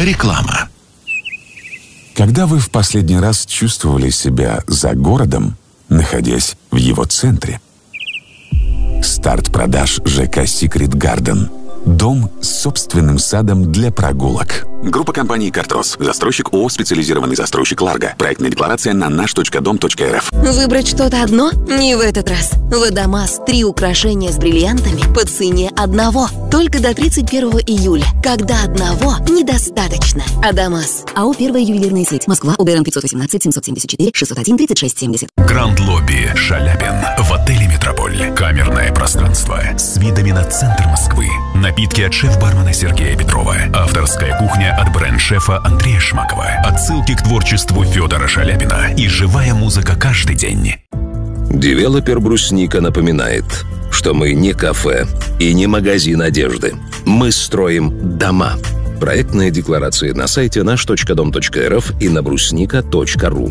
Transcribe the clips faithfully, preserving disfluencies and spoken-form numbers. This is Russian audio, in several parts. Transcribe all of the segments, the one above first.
Реклама. Когда вы в последний раз чувствовали себя за городом, находясь в его центре? Старт продаж ЖК «Секрет Гарден». Дом с собственным садом для прогулок. Группа компаний «Картрос». Застройщик ООО «Специализированный застройщик Ларго». Проектная декларация на наш точка дом точка эр эф. Выбрать что-то одно? Не в этот раз. В Адамас три украшения с бриллиантами по цене одного. Только до тридцать первого июля. Когда одного недостаточно. Адамас. АО «Первая ювелирная сеть». Москва. УБРН пятьсот восемнадцать семьсот семьдесят четыре шестьсот один тридцать шесть семьдесят. Гранд Лобби Шаляпин в отеле «Метрополь». Камерное пространство с видами на центр Москвы. Напитки от шеф-бармена Сергея Петрова. Авторская кухня от бренд-шефа Андрея Шмакова. Отсылки к творчеству Федора Шаляпина и живая музыка каждый день. Девелопер «Брусника» напоминает, что мы не кафе и не магазин одежды. Мы строим дома. Проектные декларации на сайте наш точка дом точка эр эф и на брусника точка ру.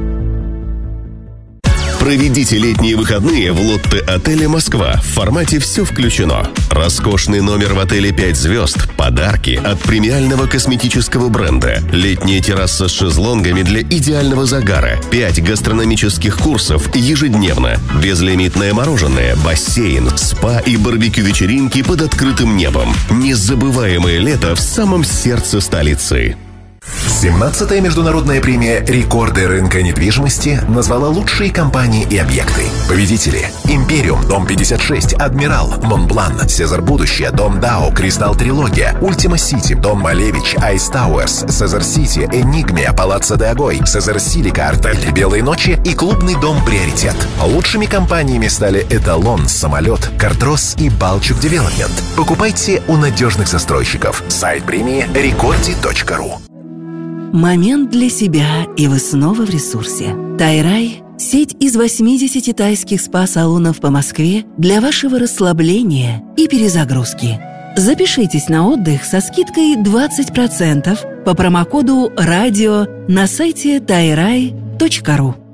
Проведите летние выходные в Лотте-отеле «Москва» в формате «Все включено». Роскошный номер в отеле пять звезд, подарки от премиального косметического бренда, летняя терраса с шезлонгами для идеального загара, пять гастрономических курсов ежедневно, безлимитное мороженое, бассейн, спа и барбекю-вечеринки под открытым небом. Незабываемое лето в самом сердце столицы. семнадцатая международная премия «Рекорды рынка недвижимости» назвала лучшие компании и объекты. Победители: Империум, Дом пятьдесят шесть, Адмирал, Монблан, Сезар Будущее, Дом Дау, Кристалл Трилогия, Ультима Сити, Дом Малевич, Айс Тауэрс, Сезар Сити, Энигмия, Палаццо де Агой, Сезар Силика, Артель, Белые ночи и клубный дом «Приоритет». Лучшими компаниями стали Эталон, Самолет, Картрос и Балчук Девелопмент. Покупайте у надежных застройщиков. Сайт премии рекорди точка ру. Момент для себя, и вы снова в ресурсе. Тайрай – сеть из восьмидесяти тайских спа-салонов по Москве для вашего расслабления и перезагрузки. Запишитесь на отдых со скидкой двадцать процентов по промокоду «Радио» на сайте тайрай точка ру.